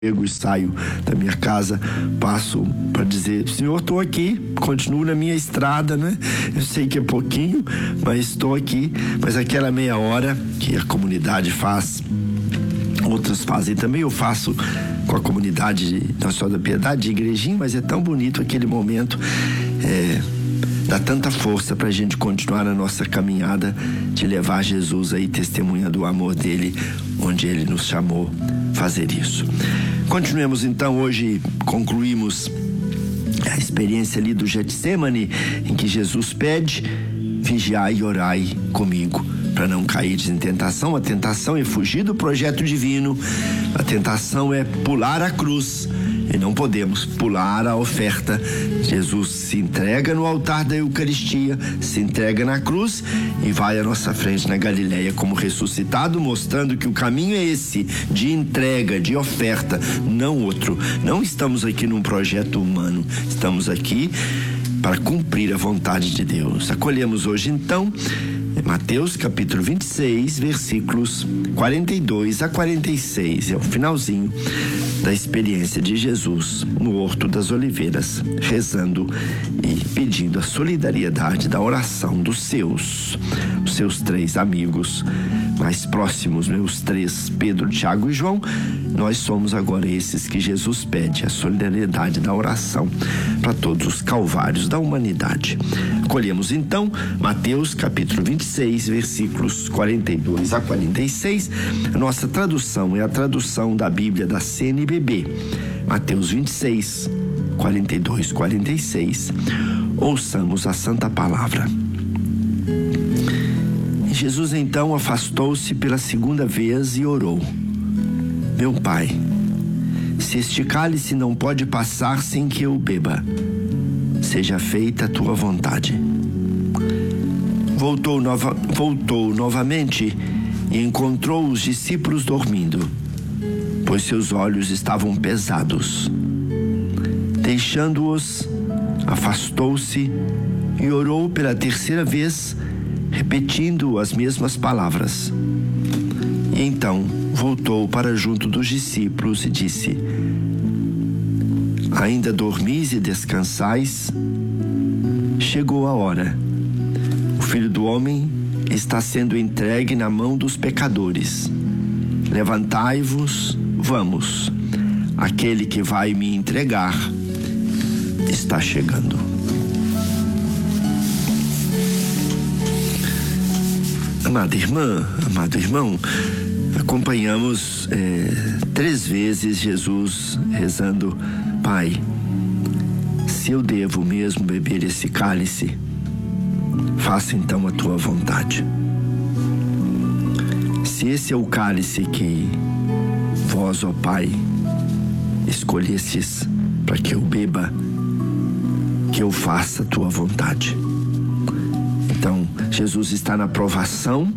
chego e saio da minha casa, passo para dizer: Senhor, estou aqui, continuo na minha estrada, né? Eu sei que é pouquinho, mas estou aqui. Mas aquela meia hora que a comunidade faz, outras fazem também, eu faço com a comunidade de Nossa Senhora da Piedade, de igrejinha, mas é tão bonito aquele momento, dá tanta força para a gente continuar a nossa caminhada de levar Jesus aí, testemunha do amor dele, onde ele nos chamou fazer isso. Continuemos então. Hoje concluímos a experiência ali do Getsemane, em que Jesus pede: vigiai e orai comigo, para não cair em tentação. A tentação é fugir do projeto divino, a tentação é pular a cruz, e não podemos pular a oferta. Jesus se entrega no altar da Eucaristia, se entrega na cruz e vai à nossa frente na Galileia como ressuscitado, mostrando que o caminho é esse, de entrega, de oferta, não outro. Não estamos aqui num projeto humano, estamos aqui para cumprir a vontade de Deus. Acolhemos hoje então Mateus capítulo 26, versículos 42 a 46. É o finalzinho da experiência de Jesus no Horto das Oliveiras, rezando e pedindo a solidariedade da oração dos seus três amigos mais próximos, os três, Pedro, Tiago e João. Nós somos agora esses que Jesus pede a solidariedade da oração para todos os calvários da humanidade. Acolhemos então Mateus capítulo 26, versículos 42 a 46. A nossa tradução é a tradução da Bíblia da CNBB. Mateus 26, 42, 46. Ouçamos a Santa Palavra. Jesus então afastou-se pela segunda vez e orou: Meu Pai, se este cálice não pode passar sem que eu beba, seja feita a tua vontade. Voltou novamente e encontrou os discípulos dormindo, pois seus olhos estavam pesados. Deixando-os, afastou-se e orou pela terceira vez, repetindo as mesmas palavras. E então voltou para junto dos discípulos e disse: Ainda dormis e descansais? Chegou a hora. O Filho do Homem está sendo entregue na mão dos pecadores. Levantai-vos, vamos. Aquele que vai me entregar está chegando. Amada irmã, amado irmão, acompanhamos 3 vezes Jesus rezando: Pai, se eu devo mesmo beber esse cálice, faça então a tua vontade. Se esse é o cálice que vós, ó Pai, escolhestes para que eu beba, que eu faça a tua vontade. Então, Jesus está na provação,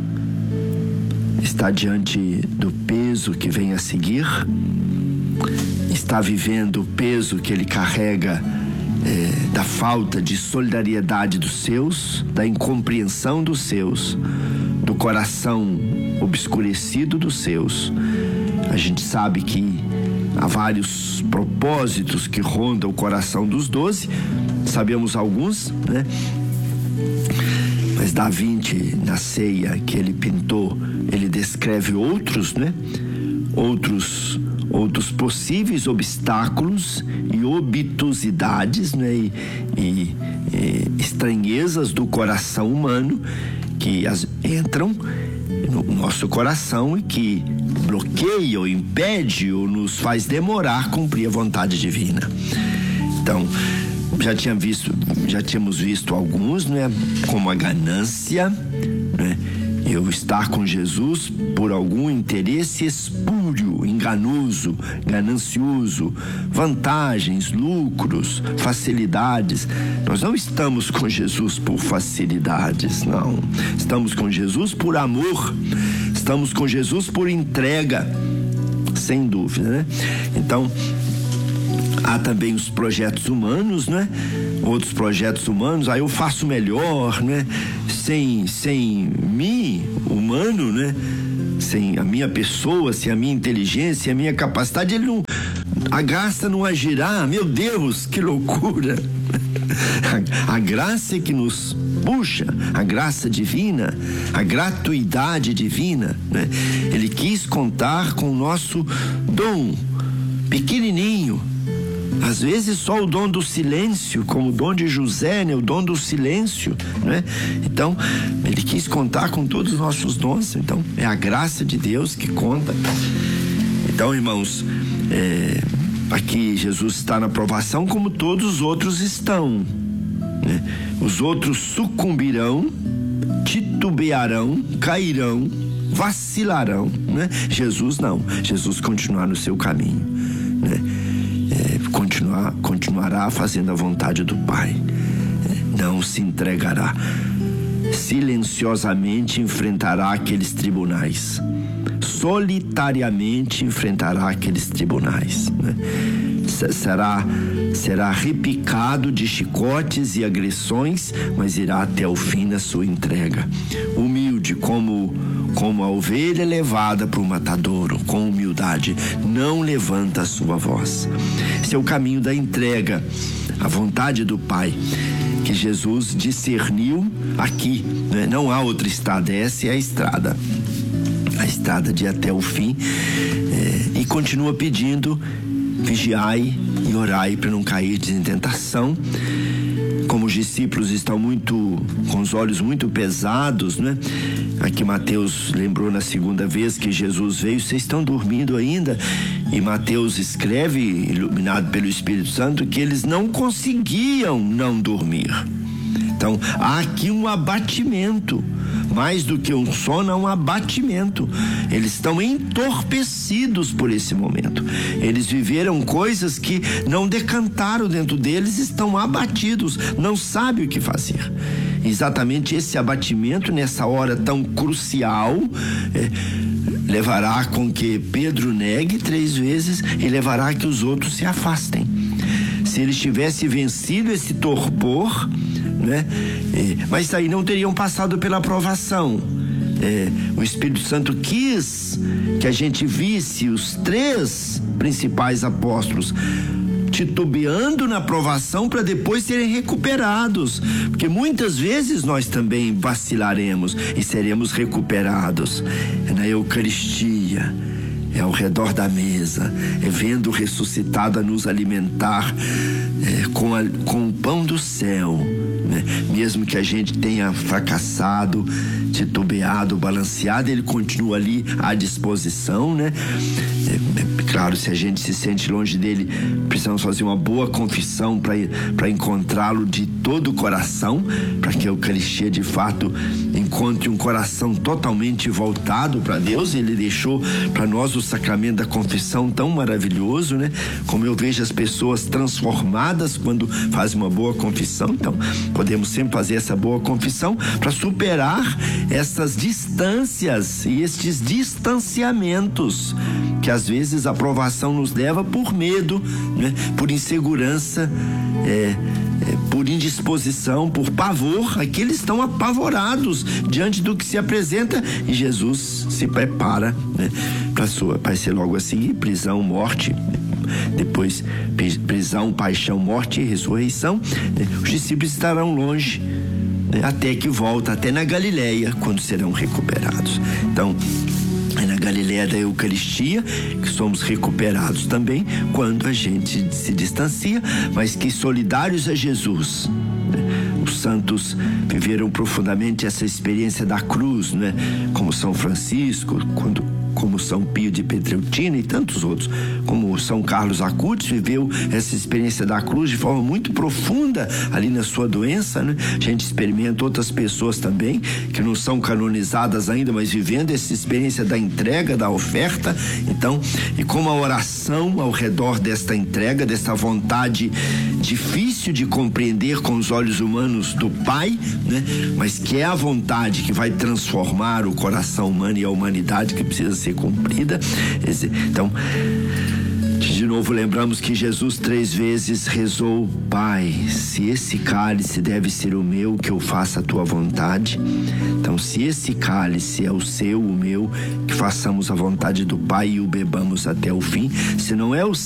está diante do peso que vem a seguir, está vivendo o peso que ele carrega da falta de solidariedade dos seus, da incompreensão dos seus, do coração obscurecido dos seus. A gente sabe que há vários propósitos que rondam o coração dos 12, sabemos alguns, né? Mas da 20, na ceia que ele pintou, ele descreve outros, né? Outros possíveis obstáculos e obtusidades, né? E estranhezas do coração humano que entram no nosso coração e que bloqueia ou impede ou nos faz demorar a cumprir a vontade divina. Então, já tínhamos visto alguns, né? Como a ganância, né? Eu estar com Jesus por algum interesse espúrio, enganoso, ganancioso, vantagens, lucros, facilidades. Nós não estamos com Jesus por facilidades, não. Estamos com Jesus por amor, estamos com Jesus por entrega, sem dúvida, né? Então, há também os projetos humanos, né? Outros projetos humanos, aí eu faço melhor, né? Sem mim, humano, né? sem a minha pessoa, sem a minha inteligência, a minha capacidade, a graça não agirá. Meu Deus, que loucura! A graça é que nos puxa, a graça divina, a gratuidade divina, né? Ele quis contar com o nosso dom pequenininho, às vezes só o dom do silêncio, como o dom de José, né? O dom do silêncio, né? Então, ele quis contar com todos os nossos dons. Então, é a graça de Deus que conta. Então, irmãos, aqui Jesus está na provação como todos os outros estão, né? Os outros sucumbirão, titubearão, cairão, vacilarão, né? Jesus não. Jesus continuar no seu caminho, né? Continuará fazendo a vontade do Pai. Não se entregará. Silenciosamente enfrentará aqueles tribunais. Solitariamente enfrentará aqueles tribunais, né? Será repicado de chicotes e agressões, mas irá até o fim da sua entrega. Humilde como a ovelha levada para o matadouro, com humildade, não levanta a sua voz. Esse é o caminho da entrega, a vontade do Pai, que Jesus discerniu aqui, né? Não há outra estrada, essa é a estrada de ir até o fim, e continua pedindo: vigiai e orai para não cair em tentação. Como os discípulos estão com os olhos muito pesados, né? Aqui Mateus lembrou na segunda vez que Jesus veio: vocês estão dormindo ainda? E Mateus escreve, iluminado pelo Espírito Santo, que eles não conseguiam não dormir. Então, há aqui um abatimento, mais do que um sono, há um abatimento. Eles estão entorpecidos por esse momento. Eles viveram coisas que não decantaram dentro deles, estão abatidos, não sabem o que fazer. Exatamente esse abatimento, nessa hora tão crucial, levará com que Pedro negue 3 vezes e levará que os outros se afastem. Se eles tivessem vencido esse torpor, né? Mas aí não teriam passado pela provação. O Espírito Santo quis que a gente visse os 3 principais apóstolos titubeando na provação para depois serem recuperados, porque muitas vezes nós também vacilaremos e seremos recuperados. Na Eucaristia, ao redor da mesa, vendo o ressuscitado a nos alimentar com o pão do céu, né? Mesmo que a gente tenha fracassado, titubeado, balanceado, ele continua ali à disposição, né? Claro, se a gente se sente longe dele, precisamos fazer uma boa confissão para encontrá-lo de todo o coração, para que a Eucaristia de fato encontre um coração totalmente voltado para Deus. Ele deixou para nós o sacramento da confissão tão maravilhoso, né? Como eu vejo as pessoas transformadas quando fazem uma boa confissão. Então, podemos sempre fazer essa boa confissão para superar essas distâncias e estes distanciamentos que às vezes a provação nos leva por medo, né? Por insegurança, por indisposição, por pavor. Aqui eles estão apavorados diante do que se apresenta, e Jesus se prepara, né? Vai ser logo a seguir prisão, morte, depois prisão, paixão, morte e ressurreição. Os discípulos estarão longe, né? Até que volta, até na Galileia, quando serão recuperados. Então, é na Galileia da Eucaristia que somos recuperados também, quando a gente se distancia, mas que solidários a Jesus, né? Os santos viveram profundamente essa experiência da cruz, né? Como São Francisco, como São Pio de Pietrelcina e tantos outros, como São Carlos Acutis, viveu essa experiência da cruz de forma muito profunda ali na sua doença, né? A gente experimenta outras pessoas também que não são canonizadas ainda, mas vivendo essa experiência da entrega, da oferta. Então, e como a oração ao redor desta entrega, dessa vontade difícil de compreender com os olhos humanos do Pai, né? Mas que é a vontade que vai transformar o coração humano e a humanidade, que precisa ser cumprida. Então, De novo lembramos que Jesus 3 vezes rezou: Pai, se esse cálice deve ser o meu, que eu faça a tua vontade. Então, se esse cálice é o seu, o meu, que façamos a vontade do Pai e o bebamos até o fim. Se não é o